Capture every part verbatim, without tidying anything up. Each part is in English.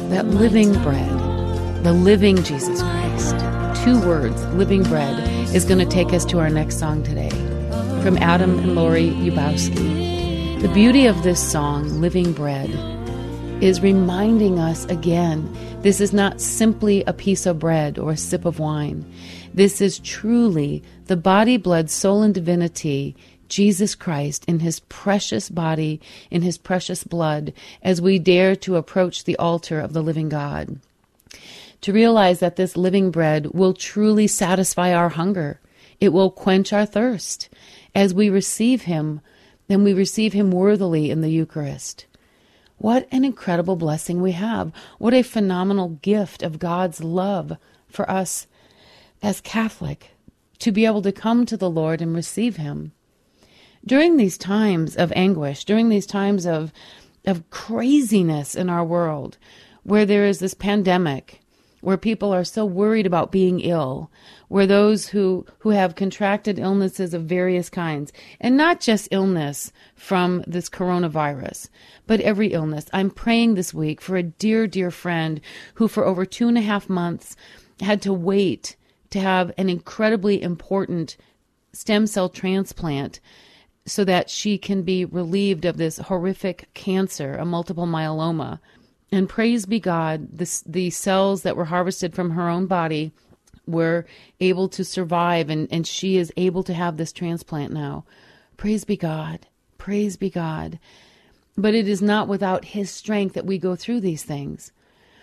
that living bread, the living Jesus Christ. Two words, living bread, is going to take us to our next song today from Adam and Lori Yubowski. The beauty of this song, Living Bread, is reminding us again, this is not simply a piece of bread or a sip of wine. This is truly the body, blood, soul, and divinity, Jesus Christ in his precious body, in his precious blood, as we dare to approach the altar of the living God. To realize that this living bread will truly satisfy our hunger. It will quench our thirst. As we receive him, then we receive him worthily in the Eucharist. What an incredible blessing we have. What a phenomenal gift of God's love for us as Catholic, to be able to come to the Lord and receive him. During these times of anguish, during these times of, of craziness in our world, where there is this pandemic, where people are so worried about being ill, where those who, who have contracted illnesses of various kinds, and not just illness from this coronavirus, but every illness. I'm praying this week for a dear, dear friend who for over two and a half months had to wait to have an incredibly important stem cell transplant so that she can be relieved of this horrific cancer, a multiple myeloma. And praise be God, this, the cells that were harvested from her own body were able to survive, and, and she is able to have this transplant now. Praise be God. Praise be God. But it is not without his strength that we go through these things.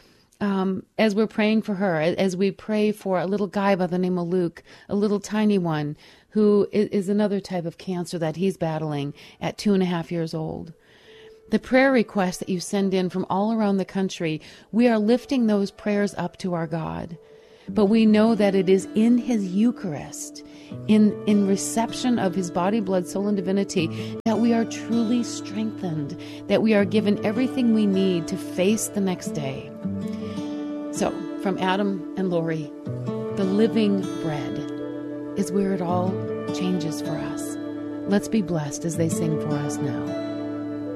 Um, as we're praying for her, as we pray for a little guy by the name of Luke, a little tiny one, who is, is another type of cancer that he's battling at two and a half years old. The prayer requests that you send in from all around the country, we are lifting those prayers up to our God. But we know that it is in his Eucharist, in, in reception of his body, blood, soul, and divinity, that we are truly strengthened, that we are given everything we need to face the next day. So, from Adam and Lori, the living bread is where it all changes for us. Let's be blessed as they sing for us now.